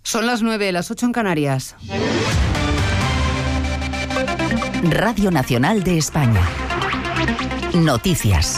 Son las 9, las 8 en Canarias. Radio Nacional de España. Noticias.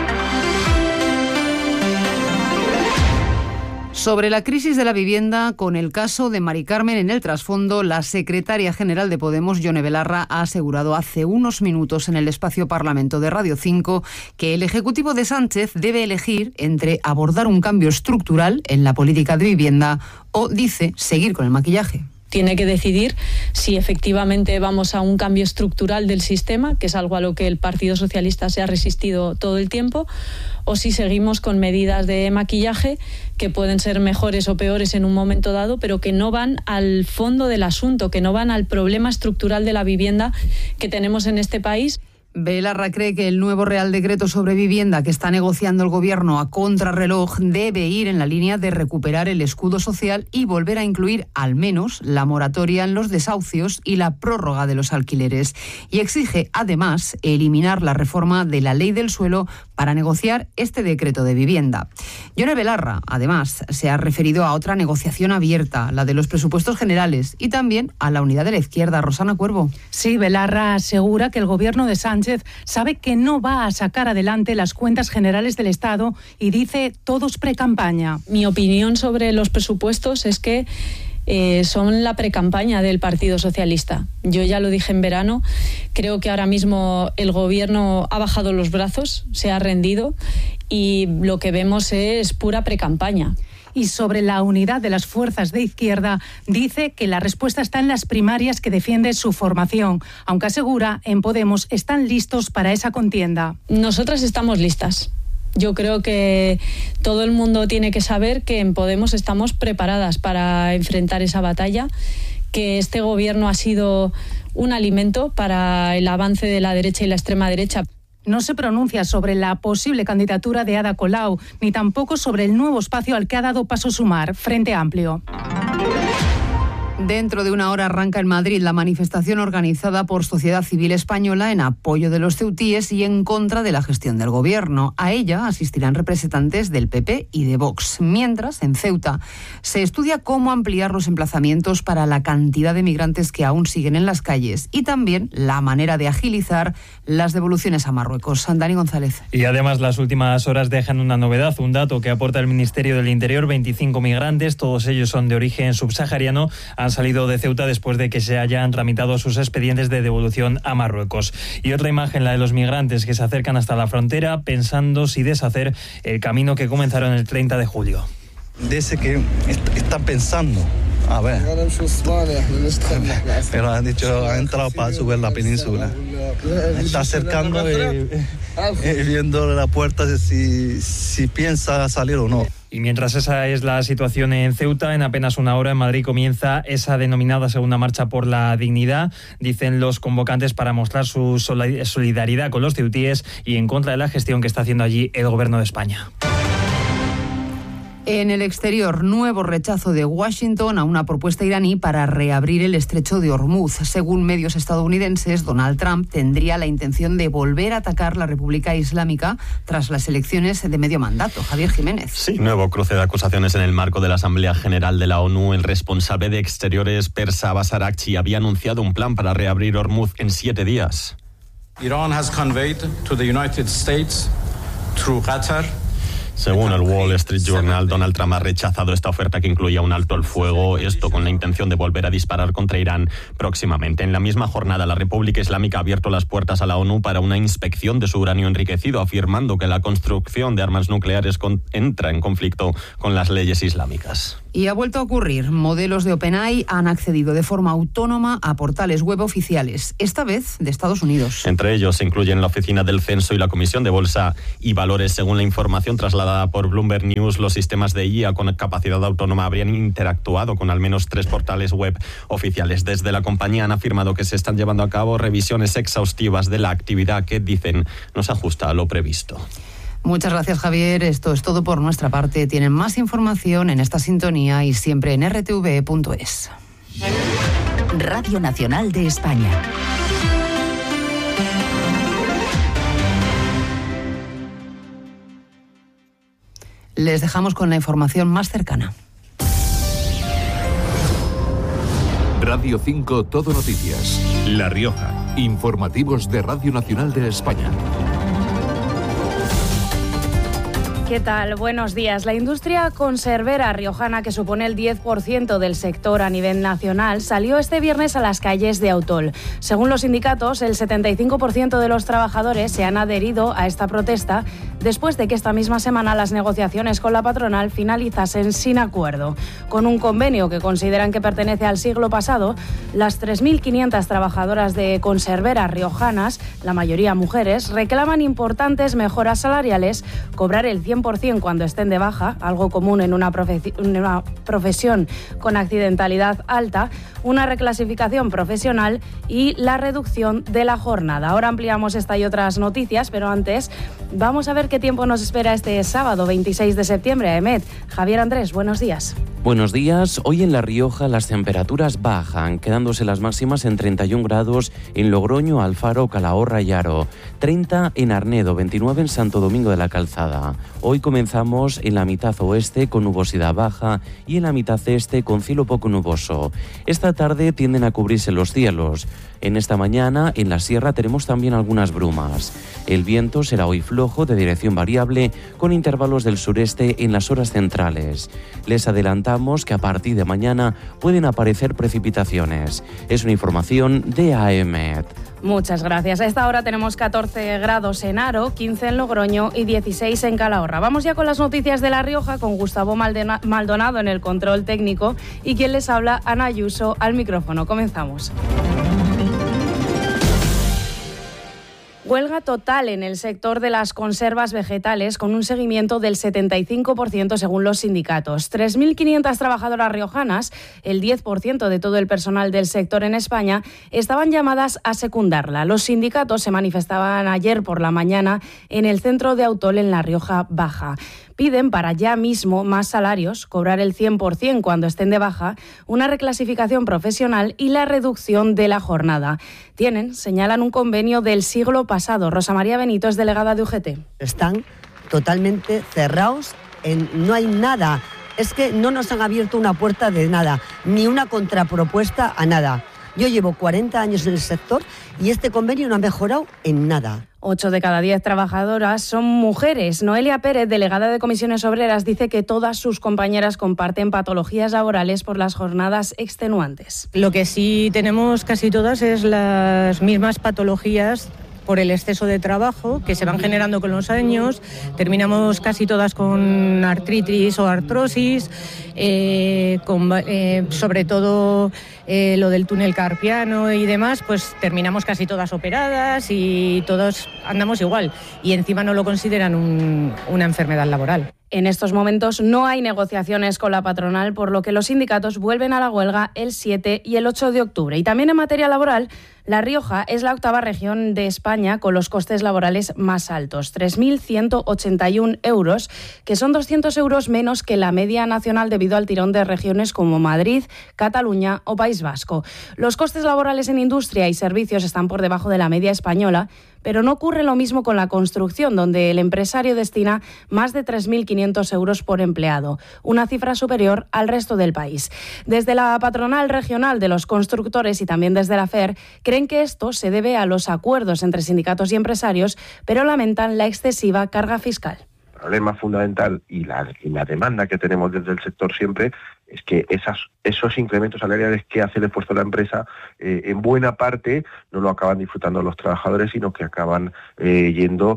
Sobre la crisis de la vivienda, con el caso de Mari Carmen en el trasfondo, la secretaria general de Podemos, Yone Belarra, ha asegurado hace unos minutos en el espacio Parlamento de Radio 5 que el Ejecutivo de Sánchez debe elegir entre abordar un cambio estructural en la política de vivienda o, dice, seguir con el maquillaje. Tiene que decidir si efectivamente vamos a un cambio estructural del sistema, que es algo a lo que el Partido Socialista se ha resistido todo el tiempo, o si seguimos con medidas de maquillaje que pueden ser mejores o peores en un momento dado, pero que no van al fondo del asunto, que no van al problema estructural de la vivienda que tenemos en este país. Belarra cree que el nuevo Real Decreto sobre vivienda que está negociando el Gobierno a contrarreloj debe ir en la línea de recuperar el escudo social y volver a incluir al menos la moratoria en los desahucios y la prórroga de los alquileres. Y exige, además, eliminar la reforma de la Ley del Suelo para negociar este decreto de vivienda. Yone Belarra, además, se ha referido a otra negociación abierta, la de los presupuestos generales, y también a la unidad de la izquierda. Rosana Cuervo. Sí, Belarra asegura que el Gobierno de Sánchez sabe que no va a sacar adelante las cuentas generales del Estado y dice todos precampaña. Mi opinión sobre los presupuestos es que son la precampaña del Partido Socialista. Yo ya lo dije en verano, creo que ahora mismo el Gobierno ha bajado los brazos, se ha rendido y lo que vemos es pura precampaña. Y sobre la unidad de las fuerzas de izquierda, dice que la respuesta está en las primarias que defiende su formación, aunque asegura en Podemos están listos para esa contienda. Nosotras estamos listas. Yo creo que todo el mundo tiene que saber que en Podemos estamos preparadas para enfrentar esa batalla, que este gobierno ha sido un alimento para el avance de la derecha y la extrema derecha. No se pronuncia sobre la posible candidatura de Ada Colau, ni tampoco sobre el nuevo espacio al que ha dado paso Sumar, Frente Amplio. Dentro de una hora arranca en Madrid la manifestación organizada por Sociedad Civil Española en apoyo de los ceutíes y en contra de la gestión del Gobierno. A ella asistirán representantes del PP y de Vox. Mientras, en Ceuta, se estudia cómo ampliar los emplazamientos para la cantidad de migrantes que aún siguen en las calles y también la manera de agilizar las devoluciones a Marruecos. Dani González. Y además las últimas horas dejan una novedad, un dato que aporta el Ministerio del Interior: 25 migrantes, todos ellos son de origen subsahariano, han salido de Ceuta después de que se hayan tramitado sus expedientes de devolución a Marruecos. Y otra imagen, la de los migrantes que se acercan hasta la frontera pensando si deshacer el camino que comenzaron el 30 de julio. Dice que están pensando, a ver, pero han dicho, ha entrado para subir la península. Está acercando y viendo la puerta si piensa salir o no. Y mientras esa es la situación en Ceuta, en apenas una hora en Madrid comienza esa denominada Segunda Marcha por la Dignidad, dicen los convocantes, para mostrar su solidaridad con los ceutíes y en contra de la gestión que está haciendo allí el Gobierno de España. En el exterior, nuevo rechazo de Washington a una propuesta iraní para reabrir el estrecho de Hormuz. Según medios estadounidenses, Donald Trump tendría la intención de volver a atacar la República Islámica tras las elecciones de medio mandato. Javier Jiménez. Sí, nuevo cruce de acusaciones en el marco de la Asamblea General de la ONU. El responsable de Exteriores persa Abbas Araghchi había anunciado un plan para reabrir Hormuz en 7 días. Iran has conveyed to the United States through Qatar. Según el Wall Street Journal, Donald Trump ha rechazado esta oferta que incluía un alto al fuego, esto con la intención de volver a disparar contra Irán próximamente. En la misma jornada, la República Islámica ha abierto las puertas a la ONU para una inspección de su uranio enriquecido, afirmando que la construcción de armas nucleares entra en conflicto con las leyes islámicas. Y ha vuelto a ocurrir. Modelos de OpenAI han accedido de forma autónoma a portales web oficiales, esta vez de Estados Unidos. Entre ellos se incluyen la Oficina del Censo y la Comisión de Bolsa y Valores. Según la información trasladada por Bloomberg News, los sistemas de IA con capacidad autónoma habrían interactuado con al menos 3 portales web oficiales. Desde la compañía han afirmado que se están llevando a cabo revisiones exhaustivas de la actividad que, dicen, no se ajusta a lo previsto. Muchas gracias, Javier. Esto es todo por nuestra parte. Tienen más información en esta sintonía y siempre en rtv.es. Radio Nacional de España. Les dejamos con la información más cercana. Radio 5 Todo Noticias. La Rioja. Informativos de Radio Nacional de España. ¿Qué tal? Buenos días. La industria conservera riojana, que supone el 10% del sector a nivel nacional, salió este viernes a las calles de Autol. Según los sindicatos, el 75% de los trabajadores se han adherido a esta protesta después de que esta misma semana las negociaciones con la patronal finalizasen sin acuerdo. Con un convenio que consideran que pertenece al siglo pasado, las 3.500 trabajadoras de conserveras riojanas, la mayoría mujeres, reclaman importantes mejoras salariales, cobrar el 100% cuando estén de baja, algo común en una profesión con accidentalidad alta, una reclasificación profesional y la reducción de la jornada. Ahora ampliamos esta y otras noticias, pero antes vamos a ver qué tiempo nos espera este sábado 26 de septiembre. EMET, Javier Andrés, buenos días. Buenos días. Hoy en La Rioja las temperaturas bajan, quedándose las máximas en 31 grados en Logroño, Alfaro, Calahorra y Haro, 30 en Arnedo, 29 en Santo Domingo de la Calzada. Hoy comenzamos en la mitad oeste con nubosidad baja y en la mitad este con cielo poco nuboso. Esta tarde tienden a cubrirse los cielos. En esta mañana, en la sierra, tenemos también algunas brumas. El viento será hoy flojo, de dirección variable, con intervalos del sureste en las horas centrales. Les adelantamos que a partir de mañana pueden aparecer precipitaciones. Es una información de AEMET. Muchas gracias. A esta hora tenemos 14 grados en Haro, 15 en Logroño y 16 en Calahorra. Vamos ya con las noticias de La Rioja, con Gustavo Maldonado en el control técnico y quien les habla, Ana Ayuso, al micrófono. Comenzamos. Huelga total en el sector de las conservas vegetales, con un seguimiento del 75% según los sindicatos. 3.500 trabajadoras riojanas, el 10% de todo el personal del sector en España, estaban llamadas a secundarla. Los sindicatos se manifestaban ayer por la mañana en el centro de Autol, en La Rioja Baja. Piden para ya mismo más salarios, cobrar el 100% cuando estén de baja, una reclasificación profesional y la reducción de la jornada. Señalan un convenio del siglo pasado. Rosa María Benito es delegada de UGT. Están totalmente cerrados, no hay nada. Es que no nos han abierto una puerta de nada, ni una contrapropuesta a nada. Yo llevo 40 años en el sector y este convenio no ha mejorado en nada. 8 de cada 10 trabajadoras son mujeres. Noelia Pérez, delegada de Comisiones Obreras, dice que todas sus compañeras comparten patologías laborales por las jornadas extenuantes. Lo que sí tenemos casi todas es las mismas patologías por el exceso de trabajo que se van generando con los años. Terminamos casi todas con artritis o artrosis, sobre todo lo del túnel carpiano y demás, pues terminamos casi todas operadas y todos andamos igual. Y encima no lo consideran una enfermedad laboral. En estos momentos no hay negociaciones con la patronal, por lo que los sindicatos vuelven a la huelga el 7 y el 8 de octubre. Y también en materia laboral, La Rioja es la 8ª región de España con los costes laborales más altos, 3.181 euros, que son 200 euros menos que la media nacional debido al tirón de regiones como Madrid, Cataluña o País Vasco. Los costes laborales en industria y servicios están por debajo de la media española, pero no ocurre lo mismo con la construcción, donde el empresario destina más de 3.500 euros por empleado, una cifra superior al resto del país. Desde la patronal regional de los constructores y también desde la FER, creen que esto se debe a los acuerdos entre sindicatos y empresarios, pero lamentan la excesiva carga fiscal. El problema fundamental y la demanda que tenemos desde el sector siempre es que esos incrementos salariales que hace el esfuerzo de la empresa, en buena parte no lo acaban disfrutando los trabajadores, sino que acaban yendo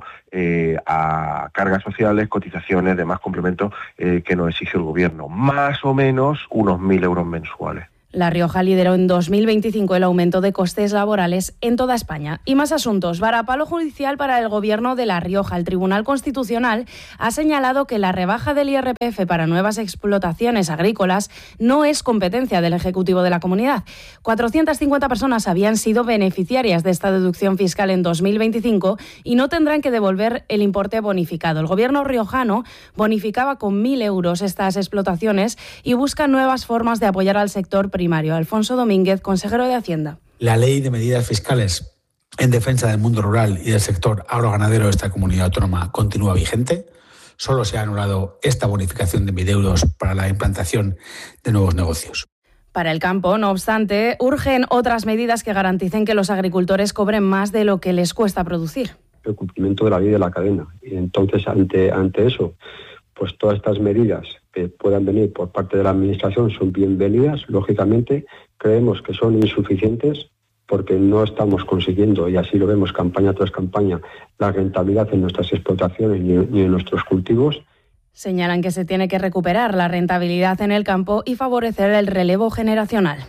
a cargas sociales, cotizaciones, demás complementos que nos exige el gobierno. Más o menos unos 1.000 euros mensuales. La Rioja lideró en 2025 el aumento de costes laborales en toda España. Y más asuntos. Varapalo judicial para el Gobierno de La Rioja. El Tribunal Constitucional ha señalado que la rebaja del IRPF para nuevas explotaciones agrícolas no es competencia del Ejecutivo de la comunidad. 450 personas habían sido beneficiarias de esta deducción fiscal en 2025 y no tendrán que devolver el importe bonificado. El Gobierno riojano bonificaba con 1.000 euros estas explotaciones y busca nuevas formas de apoyar al sector primario. Alfonso Domínguez, consejero de Hacienda. La ley de medidas fiscales en defensa del mundo rural y del sector agroganadero de esta comunidad autónoma continúa vigente. Solo se ha anulado esta bonificación de 1.000 euros para la implantación de nuevos negocios. Para el campo, no obstante, urgen otras medidas que garanticen que los agricultores cobren más de lo que les cuesta producir. El cumplimiento de la ley de la cadena. Y entonces, ante eso, pues todas estas medidas que puedan venir por parte de la Administración son bienvenidas. Lógicamente, creemos que son insuficientes porque no estamos consiguiendo, y así lo vemos campaña tras campaña, la rentabilidad en nuestras explotaciones ni en nuestros cultivos. Señalan que se tiene que recuperar la rentabilidad en el campo y favorecer el relevo generacional.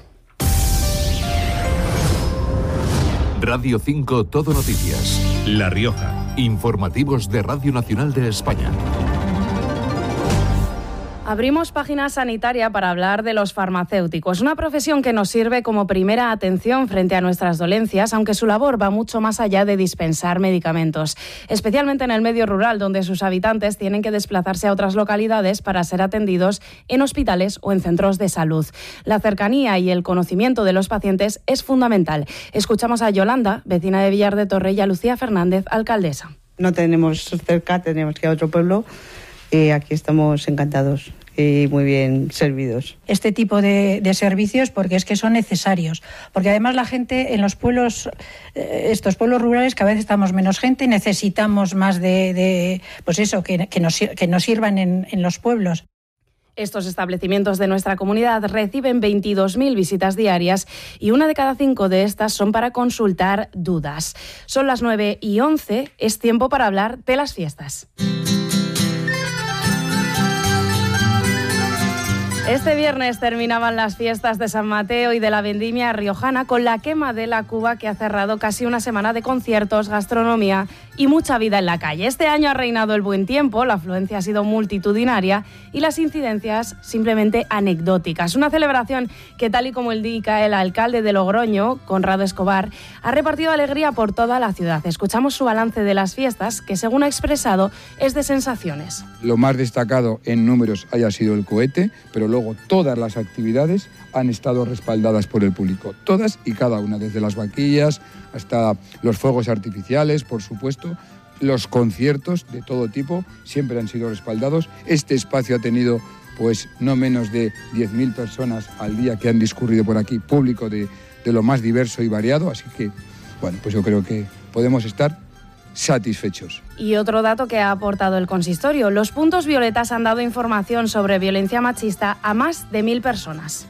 Radio 5 Todo Noticias. La Rioja. Informativos de Radio Nacional de España. Abrimos página sanitaria para hablar de los farmacéuticos, una profesión que nos sirve como primera atención frente a nuestras dolencias, aunque su labor va mucho más allá de dispensar medicamentos, especialmente en el medio rural, donde sus habitantes tienen que desplazarse a otras localidades para ser atendidos en hospitales o en centros de salud. La cercanía y el conocimiento de los pacientes es fundamental. Escuchamos a Yolanda, vecina de Villar de Torre, y a Lucía Fernández, alcaldesa. No tenemos cerca, tenemos que ir a otro pueblo. Aquí estamos encantados y muy bien servidos. Este tipo de servicios porque es que son necesarios, porque además la gente en los pueblos, estos pueblos rurales, cada vez estamos menos gente, necesitamos más pues eso, que nos sirvan en los pueblos. Estos establecimientos de nuestra comunidad reciben 22.000 visitas diarias y 1 de cada 5 de estas son para consultar dudas. Son las 9:11, es tiempo para hablar de las fiestas. Este viernes terminaban las fiestas de San Mateo y de la Vendimia riojana con la quema de la Cuba, que ha cerrado casi una semana de conciertos, gastronomía y mucha vida en la calle. Este año ha reinado el buen tiempo, la afluencia ha sido multitudinaria y las incidencias simplemente anecdóticas. Una celebración que, tal y como indica el alcalde de Logroño, Conrado Escobar, ha repartido alegría por toda la ciudad. Escuchamos su balance de las fiestas, que según ha expresado es de sensaciones. Lo más destacado en números haya sido el cohete, pero luego todas las actividades han estado respaldadas por el público, todas y cada una, desde las vaquillas hasta los fuegos artificiales, por supuesto, los conciertos de todo tipo siempre han sido respaldados. Este espacio ha tenido pues no menos de 10.000 personas al día que han discurrido por aquí, público de lo más diverso y variado, así que bueno, pues yo creo que podemos estar satisfechos. Y otro dato que ha aportado el consistorio: los puntos violetas han dado información sobre violencia machista a más de 1.000 personas.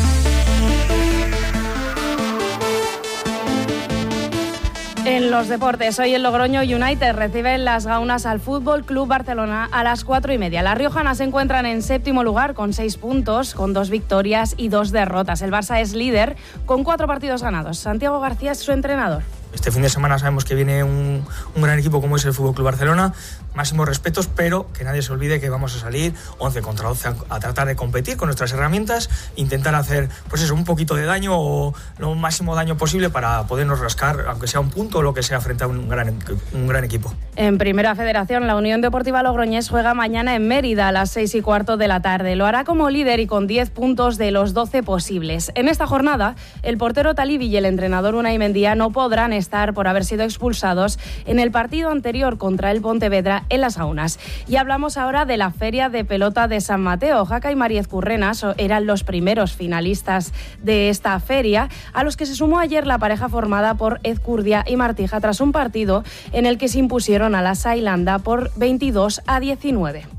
En los deportes, hoy el Logroño United recibe en Las Gaunas al Fútbol Club Barcelona a las 4:30. Las riojanas se encuentran en 7º lugar con 6 puntos, con 2 victorias y 2 derrotas. El Barça es líder con 4 partidos ganados. Santiago García es su entrenador. Este fin de semana sabemos que viene un gran equipo como es el Fútbol Club Barcelona. Máximos respetos, pero que nadie se olvide que vamos a salir 11 contra 11 a tratar de competir con nuestras herramientas, intentar hacer pues eso, un poquito de daño o lo máximo daño posible para podernos rascar, aunque sea un punto o lo que sea, frente a un gran equipo. En Primera Federación, la Unión Deportiva Logroñés juega mañana en Mérida a las 6:15 de la tarde. Lo hará como líder y con 10 puntos de los 12 posibles. En esta jornada, el portero Talibi y el entrenador Unai Mendía no podrán estar por haber sido expulsados en el partido anterior contra el Pontevedra en Las Gaunas. Y hablamos ahora de la Feria de Pelota de San Mateo. Jaca y Mariez Currenas eran los primeros finalistas de esta feria, a los que se sumó ayer la pareja formada por Ezcurdia y Martija tras un partido en el que se impusieron a la Sailanda por 22-19.